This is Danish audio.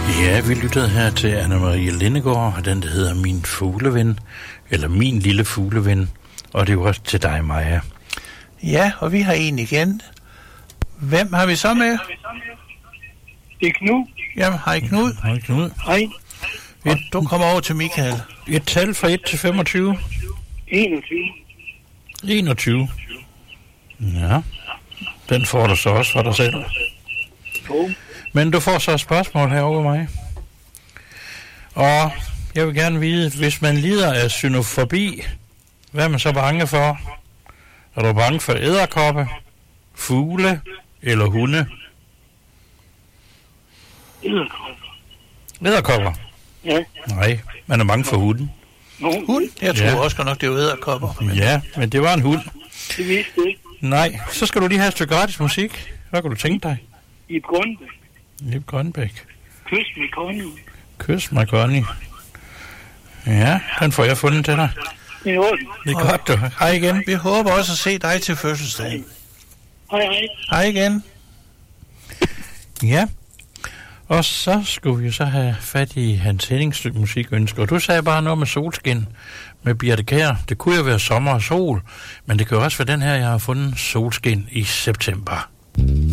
Ja, vi lyttede her til Anne-Marie Lindegaard, og den der hedder Min Fugleven, eller Min Lille Fugleven, og det er jo også til dig, Maja. Ja, og vi har en igen. Hvem har vi så med? Det er Knud. Jamen, hej Knud. Hej Knud. Hej. Og du kommer over til Michael. Et tal fra 1 til 25. 21. 21. Ja, den får du så også for dig selv. Men du får så et spørgsmål herovre mig. Og jeg vil gerne vide, hvis man lider af synofobi, hvad er man så bange for? Er du bange for edderkoppe, fugle eller hunde? Edderkopper? Ja. Nej, man er bange for hunden. Hund? Jeg tror også nok, det er edderkopper. Men... Ja, men det var en hund. Det vidste jeg ikke. Nej, så skal du lige have et stykke gratis musik. Hvad kan du tænke dig? Ib Grønbæk. Ib Grønbæk. Kys med Connie. Kys med Connie. Ja, den får jeg fundet til dig. Det er orden. Det er godt, du. Hej igen. Vi håber også at se dig til fødselsdagen. Hej, hej. Hej igen. Ja, og så skulle vi så have fat i Hans Hennings stykke musikønsker. Du sagde bare noget med solskin med Birthe Kjær. Det kunne jo være sommer og sol, men det kan jo også være den her, jeg har fundet, Solskin i september.